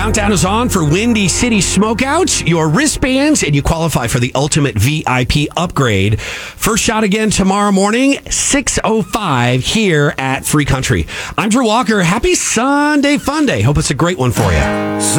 Countdown is on for Windy City Smokeout. Your wristbands, and you qualify for the ultimate VIP upgrade. First shot again tomorrow morning, 6:05 here at Free Country. I'm Drew Walker. Happy Sunday Fun Day. Hope it's a great one for you.